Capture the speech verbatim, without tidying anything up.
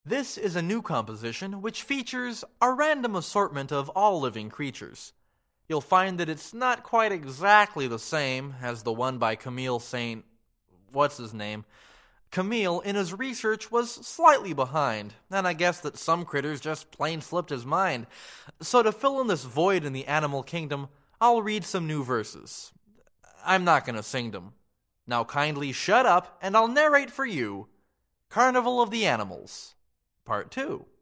This is a new composition which features a random assortment of all living creatures. You'll find that it's not quite exactly the same as the one by Camille Saint... what's his name? Camille, in his research, was slightly behind, and I guess that some critters just plain slipped his mind. So to fill in this void in the animal kingdom, I'll read some new verses. I'm not going to sing them. Now kindly shut up, and I'll narrate for you Carnival of the Animals, Part two.